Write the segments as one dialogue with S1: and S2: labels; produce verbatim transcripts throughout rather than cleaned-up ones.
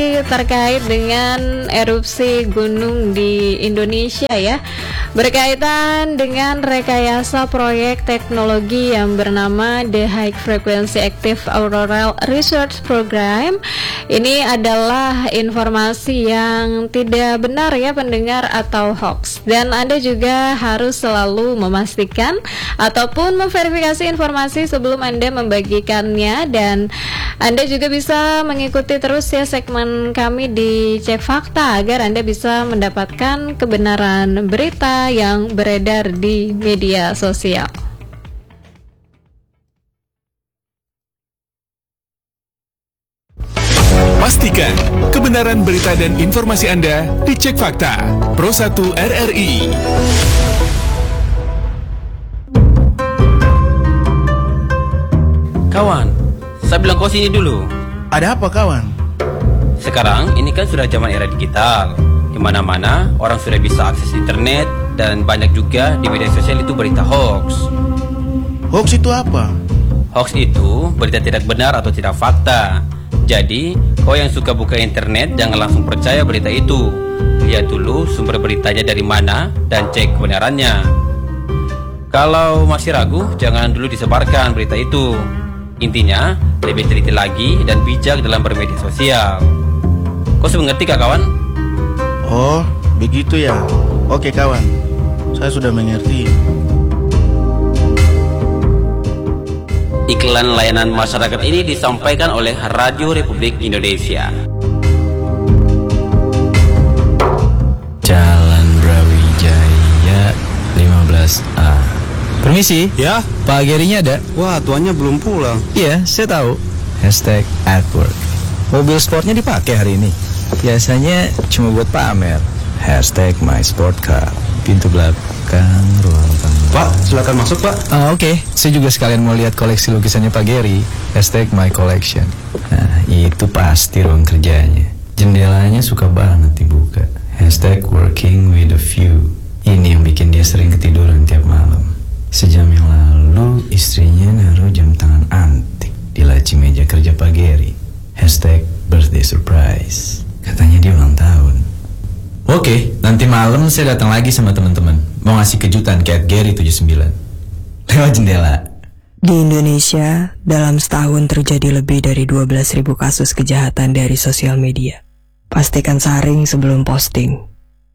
S1: terkait dengan erupsi gunung di Indonesia ya, berkaitan dengan rekayasa proyek teknologi yang bernama The High Frequency Active Auroral Research Program. Ini adalah informasi yang tidak benar ya pendengar, atau hoax, dan Anda juga harus selalu memastikan ataupun memverifikasi informasi sebelum Anda membagikannya. Dan Anda juga bisa mengikuti terus ya segmen kami di Cek Fakta agar Anda bisa mendapatkan kebenaran berita yang beredar di media sosial.
S2: Pastikan kebenaran berita dan informasi Anda di Cek Fakta Pro satu R R I.
S3: Kawan, saya bilang kau sini dulu.
S4: Ada apa kawan?
S3: Sekarang ini kan sudah zaman era digital. Di mana-mana orang sudah bisa akses internet, dan banyak juga di media sosial itu berita hoax.
S4: Hoax itu apa?
S3: Hoax itu berita tidak benar atau tidak fakta. Jadi, kau yang suka buka internet jangan langsung percaya berita itu. Lihat dulu sumber beritanya dari mana dan cek kebenarannya. Kalau masih ragu, jangan dulu disebarkan berita itu. Intinya, lebih teliti lagi dan bijak dalam bermedia sosial. Kau sudah mengerti kah kawan?
S4: Oh, begitu ya. Oke kawan, saya sudah mengerti.
S3: Iklan layanan masyarakat ini disampaikan oleh Radio Republik Indonesia.
S5: Jalan Brawijaya lima belas A. Permisi.
S6: Ya?
S5: Pak Gerinya ada?
S6: Wah, tuannya belum pulang.
S5: Iya, saya tahu. Hashtag at work. Mobil sportnya dipakai hari ini. Biasanya cuma buat pamer. Hashtag my sport car. Pintu belakang ruang tamu.
S6: Pak, silakan masuk Pak.
S5: Ah, oke. Okay. Saya juga sekalian mau lihat koleksi lukisannya Pak Geri. Hashtag my collection. Nah, itu pasti ruang kerjanya. Jendelanya suka banget dibuka. Hashtag working with a view. Ini yang bikin dia sering ketiduran tiap malam. Sejam yang lalu istrinya naruh jam tangan antik di laci meja kerja Pak Geri. Hashtag birthday surprise. Katanya dia ulang tahun. Oke, nanti malam saya datang lagi sama teman-teman. Mau ngasih kejutan ke Geri tujuh puluh sembilan. Lewat jendela.
S7: Di Indonesia, dalam setahun terjadi lebih dari dua belas ribu kasus kejahatan dari sosial media. Pastikan saring sebelum posting.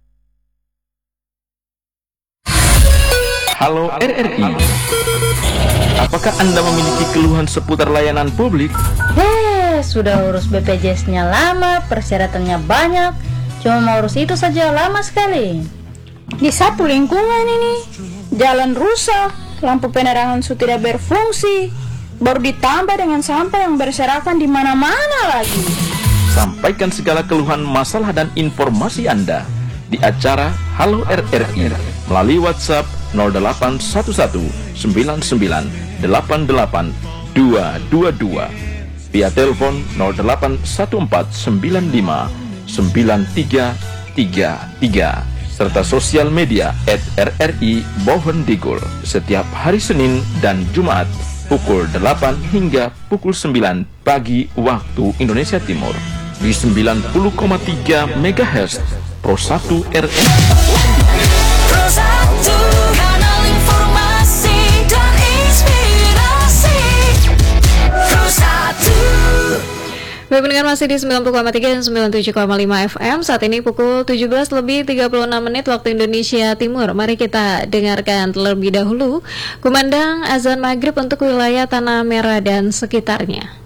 S8: Halo R R I, apakah Anda memiliki keluhan seputar layanan publik?
S9: Heh, sudah urus B P J S-nya lama, persyaratannya banyak, cuma mau urus itu saja lama sekali.
S10: Di satu lingkungan ini, jalan rusak, lampu penerangan sudah tidak berfungsi, baru ditambah dengan sampah yang berserakan di mana-mana lagi.
S8: Sampaikan segala keluhan, masalah, dan informasi Anda di acara Halo R R I melalui WhatsApp nol delapan satu satu sembilan sembilan delapan delapan dua dua dua, via telepon nol delapan satu empat sembilan lima sembilan tiga tiga tiga, serta sosial media at R R I Bovendigul setiap hari Senin dan Jumat pukul delapan hingga pukul sembilan pagi waktu Indonesia Timur di sembilan puluh koma tiga megahertz Pro satu R R I.
S11: Pro satu, kanal informasi dan inspirasi. Pro satu.
S1: Baik pendengar, masih di sembilan puluh koma tiga dan sembilan puluh tujuh koma lima F M. Saat ini pukul tujuh belas lebih tiga puluh enam menit waktu Indonesia Timur. Mari kita dengarkan terlebih dahulu kumandang azan maghrib untuk wilayah Tanah Merah dan sekitarnya.